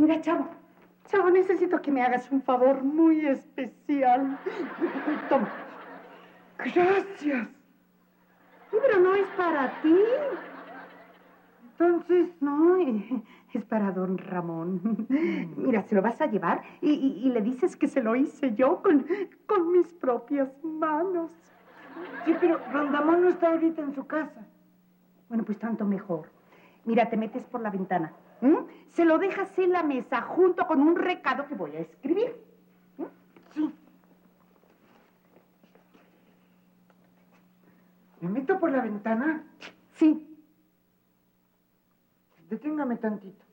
Mira, Chavo. Chavo, necesito que me hagas un favor muy especial. Toma. Gracias. Sí, pero no es para ti. Entonces, no, es para don Ramón. Mira, se lo vas a llevar y le dices que se lo hice yo con mis propias manos. Sí, pero don Ramón no está ahorita en su casa. Bueno, pues tanto mejor. Mira, te metes por la ventana. Se lo dejas en la mesa junto con un recado que voy a escribir. Sí. ¿Me meto por la ventana? Sí. Deténgame tantito.